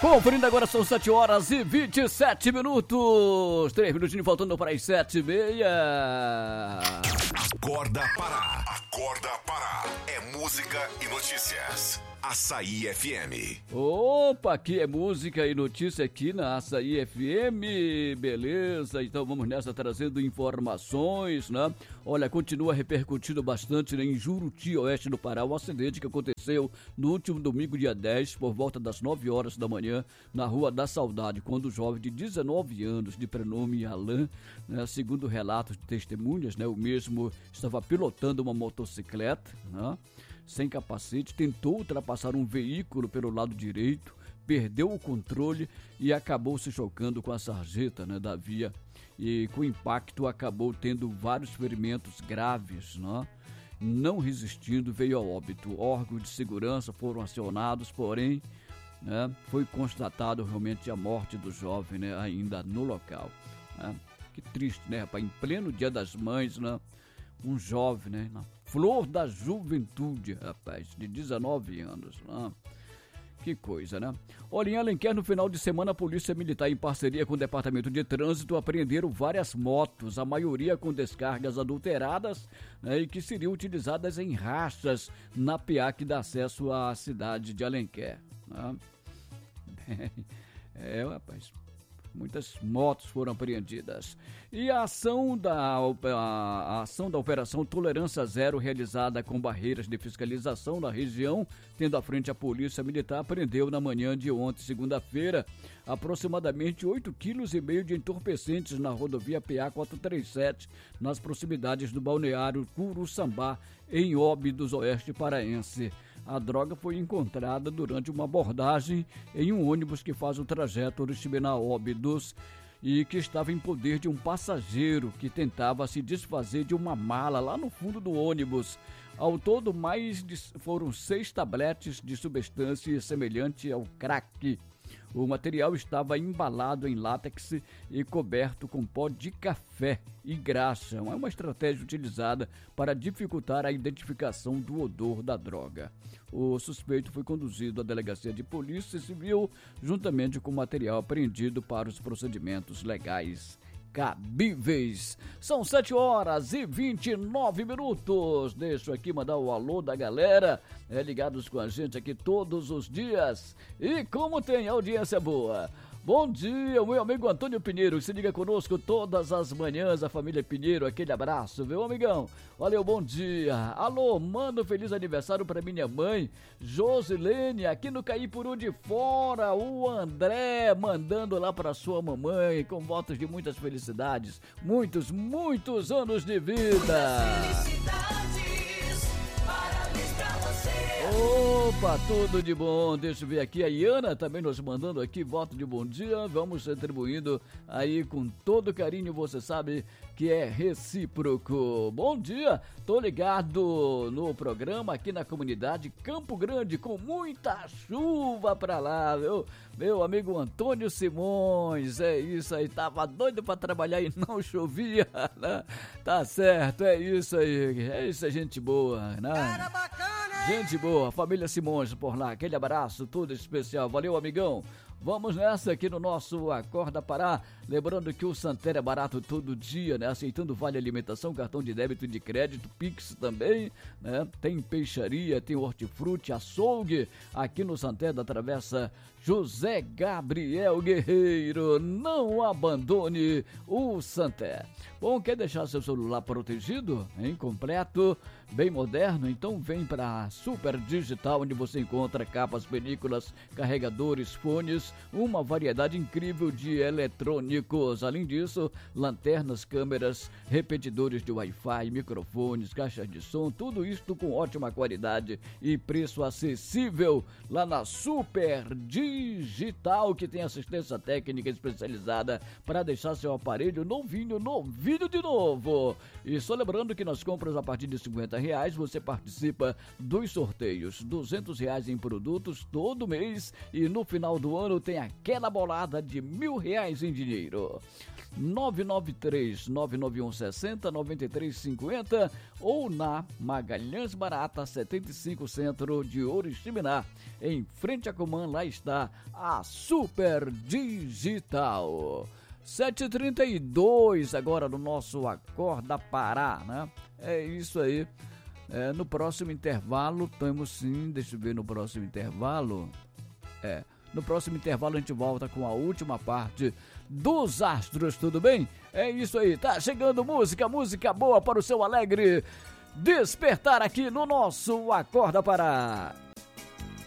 Conferindo agora, são 7 horas e 27 minutos. 3 minutinhos faltando para as 7h30. Acorda Pará. Acorda Pará. É música e notícias. Açaí FM. Opa, aqui é música e notícia aqui na Açaí FM, beleza? Então vamos nessa trazendo informações, né? Olha, continua repercutindo bastante, né, em Juruti, oeste do Pará, um acidente que aconteceu no último domingo, dia 10, por volta das 9 horas da manhã, na Rua da Saudade, quando o jovem de 19 anos, de prenome Alain, né, segundo relatos de testemunhas, né, o mesmo estava pilotando uma motocicleta, né, sem capacete, tentou ultrapassar um veículo pelo lado direito, perdeu o controle e acabou se chocando com a sarjeta, né, da via, e com o impacto acabou tendo vários ferimentos graves, né? Não resistindo, veio ao óbito. Órgãos de segurança foram acionados, porém, né, foi constatado realmente a morte do jovem, né, ainda no local, né? Que triste, né, rapaz? Em pleno Dia das Mães, né? Um jovem, né, na flor da juventude, rapaz, de 19 anos, né? Que coisa, né? Olha, em Alenquer, no final de semana, a Polícia Militar, em parceria com o Departamento de Trânsito, apreenderam várias motos, a maioria com descargas adulteradas, né, e que seriam utilizadas em rachas na PA que dá acesso à cidade de Alenquer, né? Rapaz, muitas motos foram apreendidas. E a ação da Operação Tolerância Zero, realizada com barreiras de fiscalização na região, tendo à frente a Polícia Militar, apreendeu na manhã de ontem, segunda-feira, aproximadamente 8,5 kg de entorpecentes na rodovia PA 437, nas proximidades do balneário Curuçambá, em Óbidos, oeste paraense. A droga foi encontrada durante uma abordagem em um ônibus que faz o trajeto Oriximiná-Óbidos e que estava em poder de um passageiro que tentava se desfazer de uma mala lá no fundo do ônibus. Ao todo, foram 6 tabletes de substância semelhante ao crack. O material estava embalado em látex e coberto com pó de café e graxa. É uma estratégia utilizada para dificultar a identificação do odor da droga. O suspeito foi conduzido à delegacia de polícia civil, juntamente com o material apreendido para os procedimentos legais cabíveis. São 7 horas e 29 minutos. Deixo aqui mandar o alô da galera, ligados com a gente aqui todos os dias. E como tem audiência boa. Bom dia, meu amigo Antônio Pinheiro, que se liga conosco todas as manhãs, a família Pinheiro, aquele abraço, meu amigão. Valeu, bom dia. Alô, manda um feliz aniversário para minha mãe, Josilene, aqui no Caípuru de Fora, o André, mandando lá para sua mamãe, com votos de muitas felicidades, muitos, muitos anos de vida. Opa, tudo de bom, deixa eu ver aqui, a Iana também nos mandando aqui voto de bom dia, vamos retribuindo aí com todo carinho, você sabe que é recíproco. Bom dia, tô ligado no programa aqui na comunidade Campo Grande, com muita chuva pra lá, meu amigo Antônio Simões, é isso aí, tava doido pra trabalhar e não chovia, né? Tá certo, é isso aí, gente boa, né? Cara bacana! Gente boa, família Simões por lá, aquele abraço todo especial, valeu amigão. Vamos nessa aqui no nosso Acorda Pará, lembrando que o Santer é barato todo dia, né? Aceitando vale alimentação, cartão de débito e de crédito, Pix também, né? Tem peixaria, tem hortifruti, açougue, aqui no Santer da Travessa José Gabriel Guerreiro, não abandone o Santer. Bom, quer deixar seu celular protegido, hein? Completo, bem moderno? Então vem para Super Digital, onde você encontra capas, películas, carregadores, fones, uma variedade incrível de eletrônicos. Além disso, lanternas, câmeras, repetidores de Wi-Fi, microfones, caixas de som, tudo isso com ótima qualidade e preço acessível lá na Super Digital, que tem assistência técnica especializada para deixar seu aparelho novinho de novo. E só lembrando que nas compras a partir de R$50 R$50, você participa dos sorteios. R$200 em produtos todo mês e no final do ano tem aquela bolada de R$1.000 em dinheiro. 993-991-60-9350 ou na Magalhães Barata 75 Centro de Oriximiná. Em frente à Coman, lá está a Super Digital. 7h32 agora no nosso Acorda Pará, né? É isso aí. No próximo intervalo, temos sim, deixa eu ver no próximo intervalo. No próximo intervalo a gente volta com a última parte dos Astros, tudo bem? É isso aí, tá chegando música boa para o seu alegre despertar aqui no nosso Acorda Pará.